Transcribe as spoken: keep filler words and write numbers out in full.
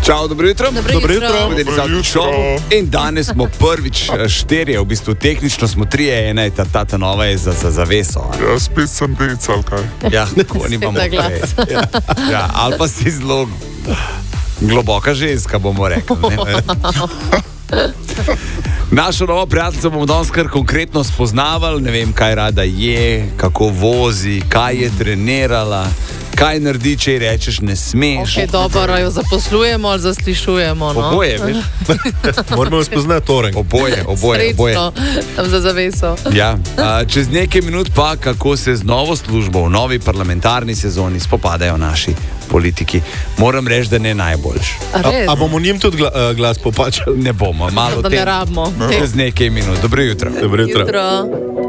Čau, dobro jutro. Dobro jutro. Dobro jutro. In danes smo prvič štirje, v bistvu tehnično smo trije, ena je ta, ta, ta nova je za, za zaveso. Ali? Ja, spet sem dec, ali kaj? Ja, tako nimamo prej. Ja. Ja, ali pa si zelo globoka ženska, bomo rekli. Ne? Našo novo prijateljico bomo danes kar konkretno spoznavali, ne vem, kaj rada je, kako vozi, kaj je trenirala, kaj naredi, če ji rečeš ne smeš. Ok, dobro, jo zaposlujemo ali zaslišujemo, no? Oboje, veš? Moramo spoznati torej. Oboje, oboje, oboje. Srečno, tam za zaveso. Ja, a, čez nekaj minut pa, kako se z novo službo v novi parlamentarni sezoni spopadajo naši politiki. Moram reči, da ne najboljš. A res? A, a bomo njim tudi gla, uh, glas popačali? Ne bomo, malo Da ne rabimo. čez nekaj minut. Dobro jutro. Dobro jutro. Jutro.